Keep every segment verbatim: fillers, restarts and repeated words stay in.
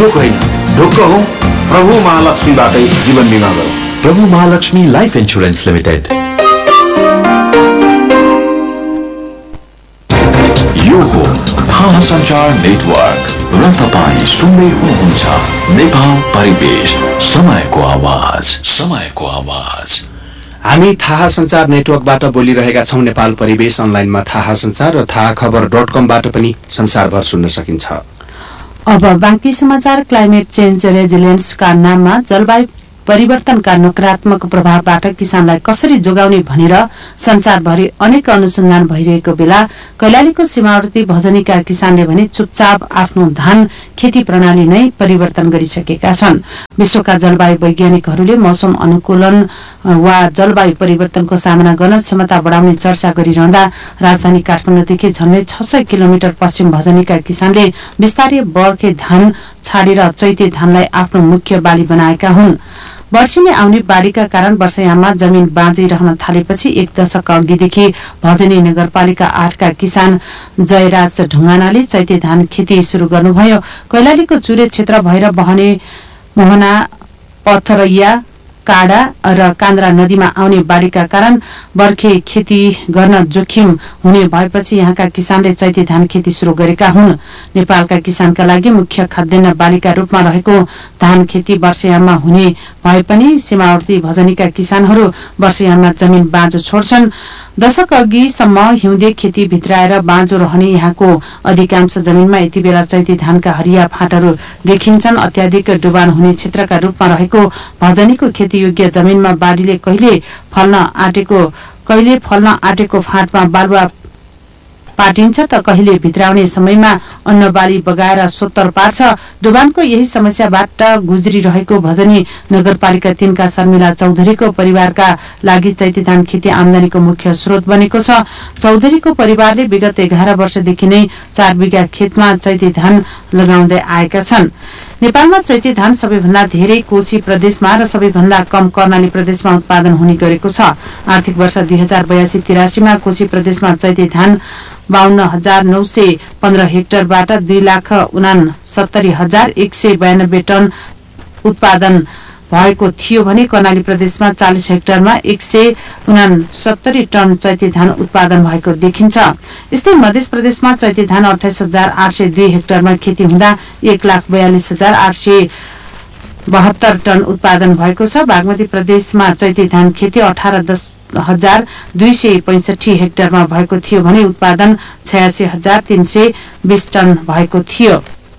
Joke होइन, ढुक्क हौ, प्रभु महालक्ष्मीबाटै जीवन बिमा गरौँ। प्रभु महालक्ष्मी लाइफ इन्स्योरेन्स लिमिटेड। यो हो थाहा सञ्चार नेटवर्क र तपाईँ सुन्दै हुनुहुन्छ नेपाल परिवेश, समयको आवाज, समयको आवाज। हामी थाहा सञ्चार नेटवर्कबाट बोलिरहेका छौं। नेपाल परिवेश अनलाइनमा थाहा सञ्चार र थाहा खबर डट कमबाट पनि संसारभर सुन्न सकिन्छ। अब बाँकी समाचार। क्लाइमेट चेन्ज रेजिलियन्सका नाममा जलवायु परिवर्तनका नकारात्मक प्रभावबाट किसानलाई कसरी जोगाउने भनेर संसारभरि अनेक अनुसन्धान भइरहेको बेला कैलालीको सीमावर्ती भजनीका किसानले भने चुपचाप आफ्नो धान खेती प्रणाली नै परिवर्तन गरिसकेका छन्। विश्वका जलवायु वैज्ञानिकहरूले मौसम अनुकूलन वा जलवायु परिवर्तनको सामना गर्न क्षमता बढाउने चर्चा गरिरहँदा राजधानी काठमाडौँदेखि झन्डै छ सय किलोमिटर पश्चिम भजनीका किसानले विस्तारै बर्खे धान छाडेर चैते धानलाई आफ्नो मुख्य बाली बनाएका हुन्। वर्षिने आउने बाढीका कारण वर्षयाममा जमिन बाँझै रहन थालेपछि एक दशक अघिदेखि भजनी नगरपालिका आठका किसान जयराज ढुङ्गानाले चैते धान खेती शुरू गर्नुभयो। कैलालीको चुरे क्षेत्र भएर बहने मोहना, पथरैया, काडा र कान्द्रा नदीमा आउने बाढीका कारण बर्खे खेती गर्न जोखिम हुने भएपछि यहाँका किसानले चैते धान खेती शुरू गरेका हुन्। नेपालका किसानका लागि मुख्य खाद्यान्न बालीका रूपमा रहेको धान खेती वर्षयाममा हुने भए पनि सीमावर्ती भजनीका किसानहरू वर्षयाममा जमिन बाँझो छोड्छन्। दशक अघिसम्म हिउँदे खेती भित्राएर बाँझो रहने यहाँको अधिकांश जमिनमा यति बेला चैते धानका हरिया फाँटहरू देखिन्छन्। अत्याधिक डुबान हुने क्षेत्रका रूपमा रहेको भजनीको खेतीयोग्य जमिनमा बाढीले कहिले फल्न आँटेको कहिले फल्न आँटेको फाँटमा बालुवा पाटिन्छ त कहिले भित्राउने समयमा अन्न बाली बगाएर सोत्तर पार्छ। डुबानको यही समस्याबाट गुज्रिरहेको भजनी नगरपालिका तीनका शर्मिला चौधरीको परिवारका लागि चैते धान खेती आमदानीको मुख्य स्रोत बनेको छ। चौधरीको परिवारले विगत एघार वर्षदेखि नै चार बिघा खेतमा चैते धान लगाउँदै आएका छन्। नेपालमा चैते धान सबैभन्दा धेरै कोशी प्रदेशमा र सबैभन्दा कम कर्णाली प्रदेशमा उत्पादन हुने गरेको छ। आर्थिक वर्ष दुई हजार बयासी तिरासीमा कोशी प्रदेशमा चैते धान बाहन्न हजार नौ सय पन्ध्र हेक्टरबाट दुई लाख उनासत्तरी हजार एक सय बयानब्बे टन उत्पादन भएको थियो भने कर्णाली प्रदेशमा चालिस हेक्टरमा एक सय उनासत्तरी टन चैते धान उत्पादन भएको देखिन्छ। यस्तै मध्य प्रदेशमा चैते धान अठाइस हजार आठ सय दुई हेक्टरमा खेती हुँदा एक लाख बयालिस हजार आठ सय बहत्तर टन उत्पादन भएको छ। बागमती प्रदेशमा चैते धान खेती अठार दश हजार दुई सय पैंसठी हेक्टरमा भएको थियो भने उत्पादन छयासी हजार तीन सय बीस टन भएको थियो।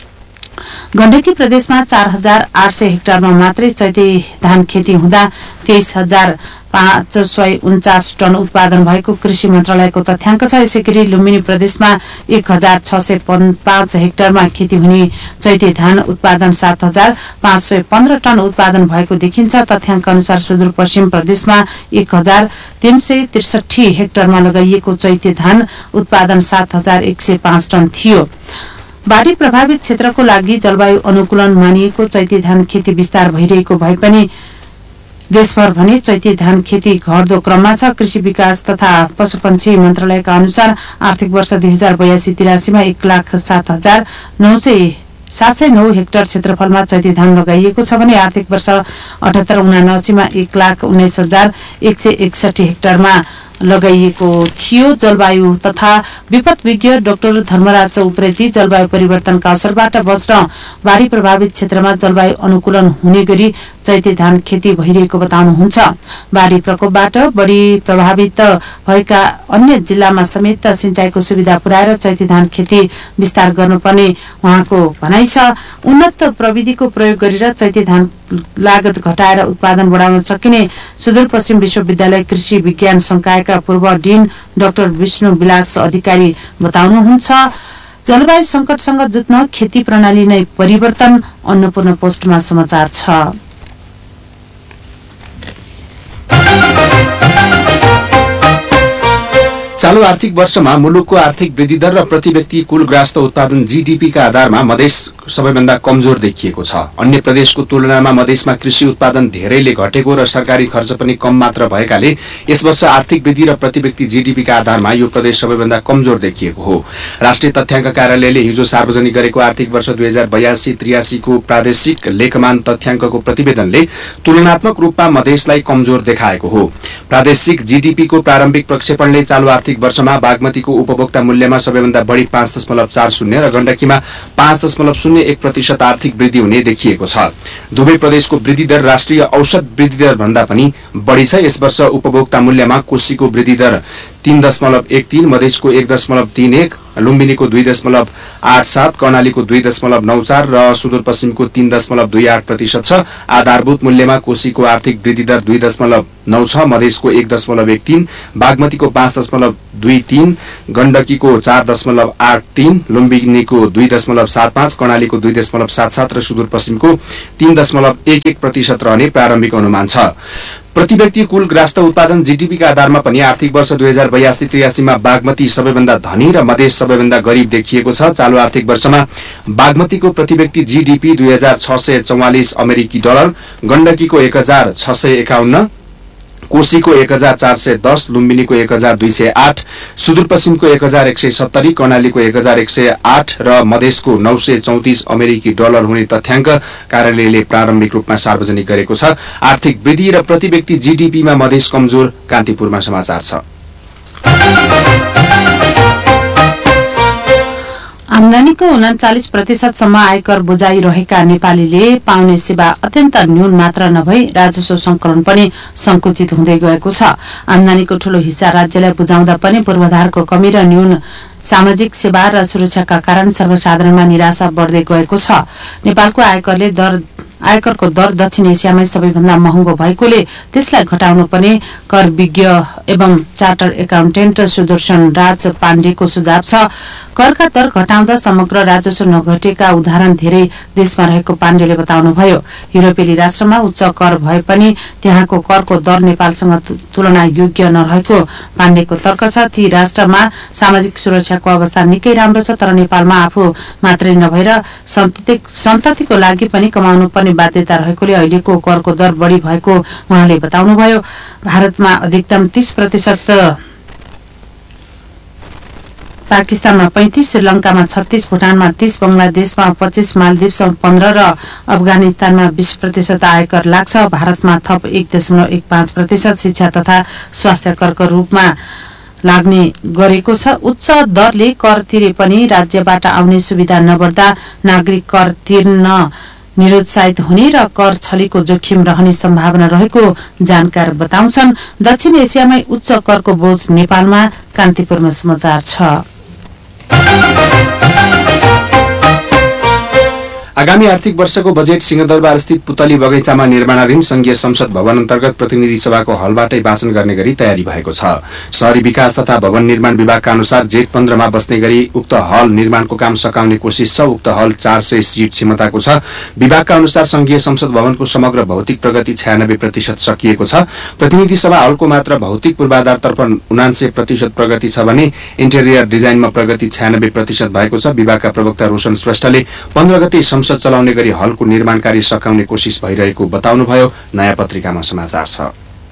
गण्डकी प्रदेशमा चार हजार आठ सय हेक्टरमा मात्रै चैते धान खेती हुँदा तेइस हजार पाँच सय उन्चास टन उत्पादन भएको कृषि मन्त्रालयको तथ्याङ्क छ। यसैगरी लुम्बिनी प्रदेशमा एक हजार छ सय पाँच हेक्टरमा खेती हुने चैते धान उत्पादन सात हजार पाँच सय पन्ध्र टन उत्पादन भएको देखिन्छ। तथ्याङ्क अनुसार सुदूरपश्चिम प्रदेशमा एक हजार तीन सय त्रिसठी हेक्टरमा लगाइएको चैते धान उत्पादन सात हजार एक सय पाँच टन थियो। बाढी प्रभावित क्षेत्रको लागि जलवायु अनुकूलन मानिएको चैते धान खेती विस्तार भइरहेको भए पनि देशभर भने चैते धान खेती घट्दो क्रममा छ। कृषि विकास तथा पशुपन्छी मन्त्रालयका अनुसार आर्थिक वर्ष दुई हजार बयासी तिरासीमा एक लाख सात हजार नौ सय सात सय नौ हेक्टर क्षेत्रफलमा चैते धान लगाइएको छ भने आर्थिक वर्ष अठहत्तर उनासीमा एक लाख उन्नाइस हजार एक सय एकसठी हेक्टरमा लगाइएको थियो। जलवायु तथा विपद विज्ञ डाक्टर धर्मराज उप्रेती जलवायु परिवर्तनका असरबाट बच्न बाढी प्रभावित क्षेत्रमा जलवायु अनुकूलन हुने गरी चैते धान खेती भइरहेको बताउनुहुन्छ। बाढी प्रकोपबाट बढी प्रभावित भएका अन्य जिल्लामा समेत सिंचाइको सुविधा पुर्याएर चैते धान खेती विस्तार गर्नुपर्ने उहाँको भनाइ छ। उन्नत प्रविधिको प्रयोग गरेर चैते धान लागत घटाएर उत्पादन बढाउन सकिने सुदूरपश्चिम विश्वविद्यालय कृषि विज्ञान संकायका पूर्व डिन डाक्टर विष्णु विलास अधिकारी बताउनुहुन्छ। जलवायु संकटसँग जुझ्न खेती प्रणाली नै परिवर्तन। अन्नपूर्ण पोस्टमा समाचार छ। चालू आर्थिक वर्षमा मुलुकको आर्थिक वृद्धि दर र प्रति व्यक्ति कुल ग्रास्त उत्पादन जीडीपी का आधारमा मधेस सबैभन्दा कमजोर देखिएको छ। अन्य प्रदेशको तुलनामा मधेसमा कृषि उत्पादन धेरैले घटेको र सरकारी खर्च पनि कम मात्र भएकाले यस वर्ष आर्थिक वृद्धि र प्रति व्यक्ति जीडीपी का आधारमा यो प्रदेश सबैभन्दा कमजोर देखिएको हो। राष्ट्रिय तथ्याङ्क कार्यालयले हिजो सार्वजनिक गरेको आर्थिक वर्ष दुई हजार बयासी त्रियासी को प्रादेशिक लेखमान तथ्याङ्कको प्रतिवेदनले तुलनात्मक रूपमा मधेसलाई कमजोर देखाएको हो। प्रादेशिक जीडीपी को प्रारम्भिक प्रक्षेपणले चालू आर्थिक वर्षमा बागमतीको उपभोक्ता मूल्यमा सबैभन्दा बढी पाँच दशमलव चार शून्य र गण्डकीमा पाँच दशमलव शून्य एक प्रतिशत आर्थिक वृद्धि हुने देखिएको छ। दुवै प्रदेशको वृद्धि दर राष्ट्रिय औसत वृद्धि दर भन्दा पनि बढी छ। यस वर्ष उपभोक्ता मूल्यमा कोशीको वृद्धि दर तीन दशमलव एक तीन, मधेसको एक दशमलव तीन एक, लुम्बिनीको दुई दशमलव आठ सात, कर्णालीको दुई दशमलव नौ चार र सुदूरपश्चिमको तीन दशमलव दुई आठ प्रतिशत छ। आधारभूत मूल्यमा कोशीको आर्थिक वृद्धि दर दुई दशमलव नौ छ, मधेसको एक दशमलव एक तीन, बागमतीको पाँच दशमलव दुई तीन, गण्डकीको चार दशमलव आठ तीन, लुम्बिनीको दुई दशमलव सात पाँच, कर्णालीको दुई दशमलव सात सात र सुदूरपश्चिमको तीन दशमलव एक एक प्रतिशत रहने प्रारम्भिक अनुमान छ। प्रति व्यक्ति कुल ग्रास्त उत्पादन जीडीपी का आधारमा पनि आर्थिक वर्ष दुई हजार बयासी त्रियासीमा बागमती सबैभन्दा धनी र मधेस सबैभन्दा गरीब देखिएको छ। चालू आर्थिक वर्षमा बागमतीको प्रति व्यक्ति जीडीपी दुई हजार छ सय चौवालिस अमेरिकी डलर, गण्डकीको एक हजार छ सय एकाउन्न, कोशीको एक हजार चार सय दस, लुम्बिनीको एक हजार दुई सय आठ, सुदूरपश्चिमको एक हजार एक सय सत्तरी, कर्णालीको एक हजार एक सय आठ र मधेसको नौ सय चौतिस अमेरिकी डलर हुने तथ्याङ्क कार्यालयले प्रारम्भिक रूपमा सार्वजनिक गरेको छ। आर्थिक वृद्धि र प्रति व्यक्ति जीडीपीमा मधेस कमजोर। कान्तिपुरमा समाचार छ। आमदानीको उनाचालिस प्रतिशतसम्म आयकर बुझाइरहेका नेपालीले पाउने सेवा अत्यन्त न्यून मात्र नभई राजस्व संकलन पनि संकुचित हुँदै गएको छ। आमदानीको ठूलो हिस्सा राज्यलाई बुझाउँदा पनि पूर्वाधारको कमी र न्यून सामाजिक सेवा र सुरक्षाका कारण सर्वसाधारणमा निराशा बढ्दै गएको छ। नेपालको आयकरले दर आयकरको दर दक्षिण एसियामै सबैभन्दा महँगो भएकोले त्यसलाई घटाउनु पनि कर विज्ञ एवं चार्टर एकाउन्टेन्ट सुदर्शन राज पाण्डेको सुझाव छ। करका दर घटाउँदा समग्र राजस्व नघटेका उदाहरण धेरै देशमा रहेको पाण्डेले बताउनुभयो। युरोपेली राष्ट्रमा उच्च कर भए पनि त्यहाँको करको दर नेपालसँग तुलना योग्य नरहेको पाण्डेको तर्क छ। ती राष्ट्रमा सामाजिक सुरक्षाको अवस्था निकै राम्रो छ, तर नेपालमा आफू मात्रै नभएर सन्ततिको लागि पनि कमाउनु पर्ने बाध्यता रहेकोले अहिलेको करको दर बढी भएको उहाँले बताउनुभयो। भारतमा अधिकतम तीस प्रतिशत, पाकिस्तानमा पैंतीस, श्रीलंकामा छत्तीस, भूटानमा तीस, बंगलादेशमा पच्चीस, मालदिप्समा पन्ध्र र अफगानिस्तानमा बीस प्रतिशत आयकर लाग्छ। भारतमा थप एक दशमलव एक पाँच प्रतिशत शिक्षा तथा स्वास्थ्य करको रूपमा लाग्ने गरेको छ। उच्च दरले कर तिरे पनि राज्यबाट आउने सुविधा नबढ्दा नागरिक कर तिर्न निरुत्साहित हुने र कर छलीको जोखिम रहने सम्भावना रहेको जानकार बताउँछन्। दक्षिण एसियामै उच्च करको बोझ नेपालमा। कान्तिपुरमा समाचार छ। आगामी आर्थिक वर्षको बजेट सिंहदरबार स्थित पुतली बगैंचामा निर्माणाधीन संघीय संसद भवन अन्तर्गत प्रतिनिधि सभाको हलबाटै वाचन गर्ने गरी तयारी भएको छ। शहरी विकास तथा भवन निर्माण विभागका अनुसार जेठ पन्ध्रमा बस्ने गरी उक्त हल निर्माणको काम सकाउने कोसिस छ। उक्त हल चार सय सीट क्षमताको छ। विभागका अनुसार संघीय संसद भवनको समग्र भौतिक प्रगति छयानब्बे प्रतिशत सकिएको छ। प्रतिनिधि सभा हलको मात्र भौतिक पूर्वाधारतर्फ उनान्सय प्रतिशत प्रगति छ भने इन्टेरियर डिजाइनमा प्रगति छयानब्बे प्रतिशत भएको छ। विभागका प्रवक्ता रोशन श्रेष्ठले पन्ध्र गते संसद चलाउने गरी हलको निर्माण कार्य सकाउने कोसिस भइरहेको बताउनुभयो। नयाँ पत्रिकामा समाचार छ।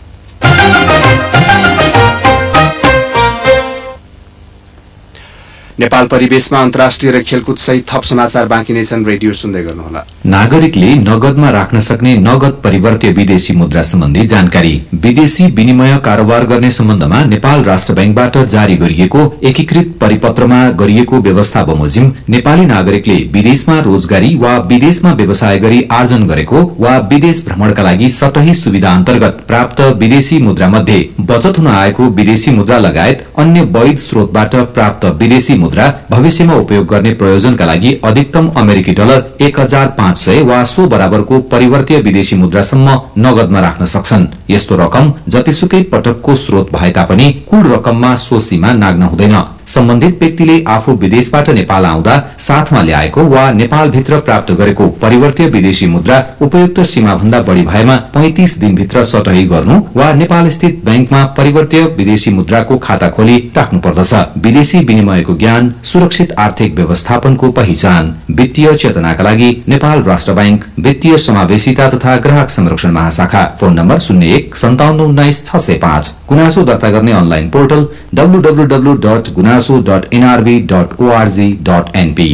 नेपाल परिवेशमा अन्तर्राष्ट्रिय र खेलकुद सहित थप समाचार बाँकी नै छन्। रेडियो सुन्दै गर्नुहोला। नागरिकले नगदमा राख्न सक्ने नगद परिवर्त्य विदेशी मुद्रा सम्बन्धी जानकारी। विदेशी विनिमय कारोबार गर्ने सम्बन्धमा नेपाल राष्ट्र बैंकबाट जारी गरिएको एकीकृत परिपत्रमा गरिएको व्यवस्था बमोजिम नेपाली नागरिकले विदेशमा रोजगारी वा विदेशमा व्यवसाय गरी आर्जन गरेको वा विदेश भ्रमणका लागि सतही सुविधा अन्तर्गत प्राप्त विदेशी मुद्रा मध्ये बचत हुन आएको विदेशी मुद्रा लगायत अन्य वैध स्रोतबाट प्राप्त विदेशी मुद्रा भविष्यमा उपयोग गर्ने प्रयोजनका लागि अधिकतम अमेरिकी डलर एक हजार पाँच सय वा सो बराबरको परिवर्त्य विदेशी मुद्रासम्म नगदमा राख्न सक्छन्। यस्तो रकम जतिसुकै पटकको स्रोत भए तापनि कुल रकममा सो सीमा नाग्न हुँदैन। सम्बन्धित व्यक्तिले आफू विदेशबाट नेपाल आउँदा साथमा ल्याएको वा नेपालभित्र प्राप्त गरेको परिवर्त्य विदेशी मुद्रा उपयुक्त सीमाभन्दा बढ़ी भएमा पैंतीस दिनभित्र सटही गर्नु वा नेपाल स्थित बैंकमा परिवर्त्य विदेशी मुद्राको खाता खोली राख्नु पर्दछ। विदेशी विनिमयको ज्ञान सुरक्षित आर्थिक व्यवस्थापनको पहिचान। वित्तीय चेतनाका लागि नेपाल राष्ट्र बैंक वित्तीय समावेशिता तथा ग्राहक संरक्षण महाशाखा। फोन नम्बर शून्य एक सन्ताउन्न उन्नाइस छ सय पाँच। गुनासो दर्ता गर्ने online portal W W W dot गुनासो dot NRB dot ORG dot NP.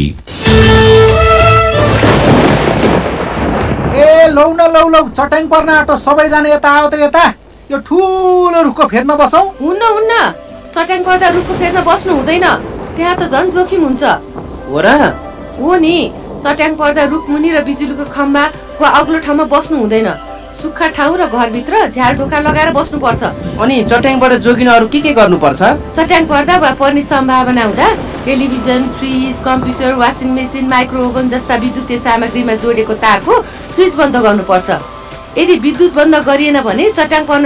ए लौ न लौ लौ चट्याङ पर्न आँटो सबैजना यता आऊ त यता। यो ठुलो रुखको फेदमा बसौ। हुन्न हुन्न चट्याङ पर्दा रुखको फेदमा बस्नु हुँदैन, त्यहाँ त झन् जोखिम हुन्छ। हो र? हो नि, चट्याङ पर्दा रुख मुनि र बिजुलीको खम्बा वा अग्लो ठाउँमा बस्नु हुँदैन। सुक्खा ठाउँ र घरभित्र झ्याल ढोका लगाएर बस्नुपर्छ। अनि चट्याङबाट जोगिन अरू के के गर्नुपर्छ? चट्याङ पर्दा वा पर्ने सम्भावना हुँदा television, fridge, computer, washing machine, micro oven जस्ता विद्युतीय सामग्रीमा जोडेको तारको स्विच बन्द गर्नुपर्छ। यदि विद्युत बन्द गरिएन भने चट्याङ पर्न